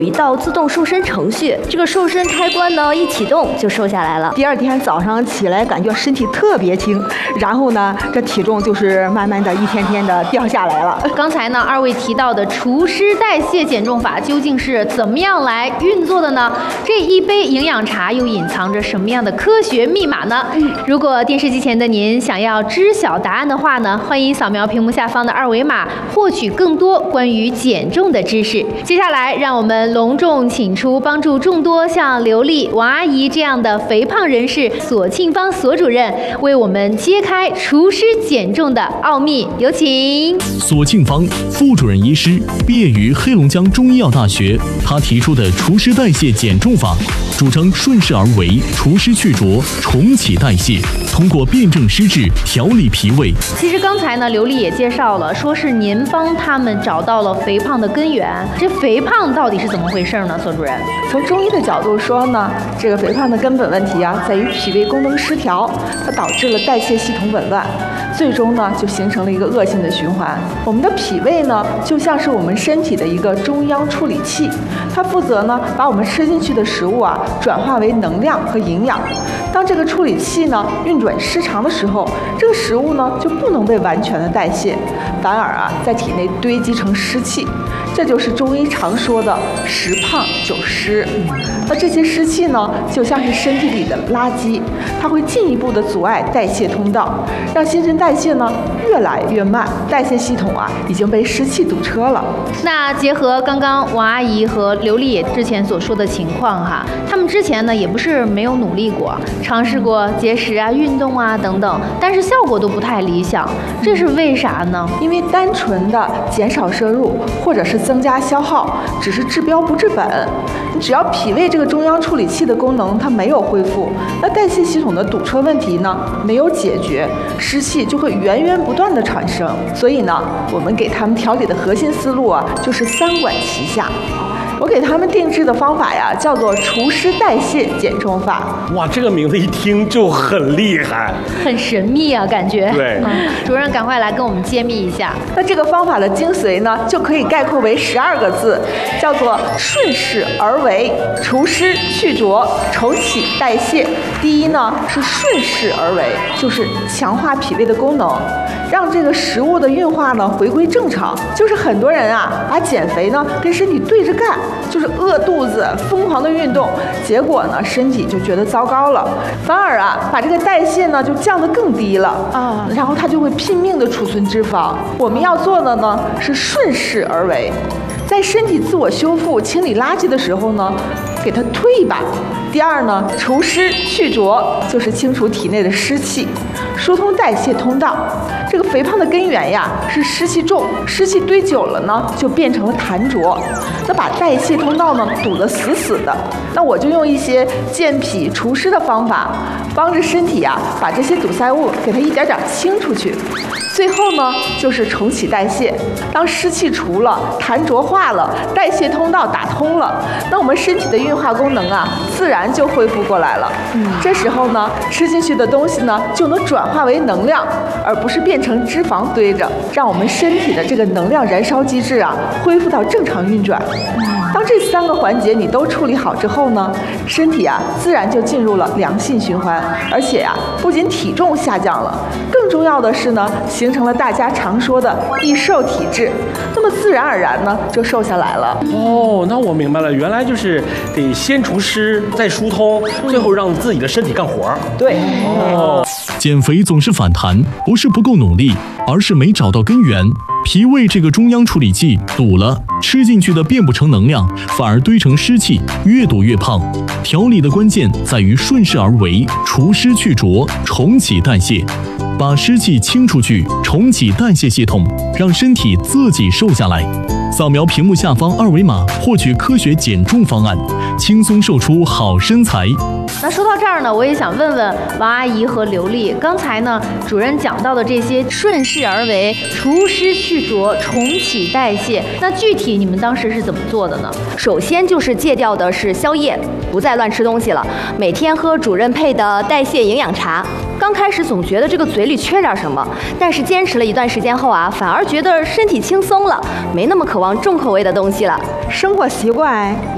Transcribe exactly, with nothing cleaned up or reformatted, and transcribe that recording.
有一道自动瘦身程序，这个瘦身开关呢一启动就瘦下来了。 第二天早上起来感觉身体特别轻，然后呢这体重就是慢慢的一天天的掉下来了。 刚才呢二位提到的除湿代谢减重法究竟是怎么样来运作的呢？这一杯营养茶又隐藏着什么样的科学密码呢？如果电视机前的您想要知晓答案的话呢，欢迎扫描屏幕下方的二维码，获取更多关于减重的知识。接下来让我们隆重请出帮助众多像刘丽、王阿姨这样的肥胖人士索庆芳索主任，为我们揭开除湿减重的奥秘。有请。 索庆芳副主任医师，毕业于黑龙江中医药大学。他提出的除湿代谢减重法，主张顺势而为，除湿去浊，重启代谢，通过辩证施治调理脾胃。 其实刚才呢，刘丽也介绍了，说是您帮他们找到了肥胖的根源。这肥胖到底是怎么回事呢？索主任， 从中医的角度说呢，这个肥胖的根本问题啊，在于脾胃功能失调，它导致了代谢系统紊乱，最终呢就形成了一个恶性的循环。我们的脾胃呢，就像是我们身体的一个中央处理器，它负责呢把我们吃进去的食物啊转化为能量和营养。当这个处理器呢运转失常的时候，这个食物呢就不能被完全的代谢，反而啊在体内堆积成湿气。这就是中医常说的食胖久湿。那这些湿气呢，就像是身体里的垃圾，它会进一步的阻碍代谢通道，让新陈代谢呢越来越慢，代谢系统啊已经被湿气堵车了。 那结合刚刚王阿姨和刘丽也之前所说的情况哈，他们之前呢也不是没有努力过，尝试过节食啊、运动啊等等，但是效果都不太理想，这是为啥呢？ 因为单纯的减少摄入或者是增加消耗，只是治标不治本。你只要脾胃这个中央处理器的功能它没有恢复，那代谢系统的堵车问题呢没有解决，湿气就会源源不断的产生。所以呢，我们给他们调理的核心思路啊，就是三管齐下。我给他们定制的方法呀，叫做除湿代谢减重法。 哇，这个名字一听就很厉害， 很神秘啊，感觉。 对， 嗯，主任赶快来跟我们揭秘一下。 那这个方法的精髓呢，就可以概括为十二个字，叫做顺势而为，除湿去浊，重启代谢。第一呢是顺势而为，就是强化脾胃的功能，让这个食物的运化呢回归正常。就是很多人啊，把减肥呢跟身体对着干，就是饿肚子，疯狂的运动，结果呢身体就觉得糟糕了，反而啊把这个代谢呢就降得更低了啊，然后它就会拼命的储存脂肪。我们要做的呢是顺势而为，在身体自我修复、清理垃圾的时候呢，给它推一把。第二呢，除湿去浊，就是清除体内的湿气，疏通代谢通道。这个肥胖的根源呀是湿气重，湿气堆久了呢就变成了痰浊，那把代谢通道呢堵得死死的。那我就用一些健脾除湿的方法，帮着身体呀把这些堵塞物给它一点点清出去。最后呢就是重启代谢，当湿气除了，痰浊化了，代谢通道打通了，那我们身体的运化功能啊自然就恢复过来了。嗯，这时候呢吃进去的东西呢就能转化为能量，而不是变成脂肪堆着，让我们身体的这个能量燃烧机制啊恢复到正常运转。当这三个环节你都处理好之后呢，身体啊自然就进入了良性循环，而且呀、啊、不仅体重下降了，更重要的是呢形成了大家常说的易瘦体质，那么自然而然呢就瘦下来了。 哦，那我明白了，原来就是得先除湿，再疏通，最后让自己的身体干活。 对。 哦， 减肥总是反弹，不是不够努力，而是没找到根源。脾胃这个中央处理器堵了，吃进去的变不成能量，反而堆成湿气，越堵越胖。调理的关键在于顺势而为，除湿去浊，重启代谢，把湿气清出去，重启代谢系统，让身体自己瘦下来。扫描屏幕下方二维码，获取科学减重方案，轻松瘦出好身材。 那说到这儿呢，我也想问问王阿姨和刘丽，刚才呢主任讲到的这些顺势而为、除湿去浊、重启代谢，那具体你们当时是怎么做的呢？ 首先就是戒掉的是宵夜，不再乱吃东西了，每天喝主任配的代谢营养茶。刚开始总觉得这个嘴里缺点什么，但是坚持了一段时间后啊，反而觉得身体轻松了，没那么渴望重口味的东西了。 生活习惯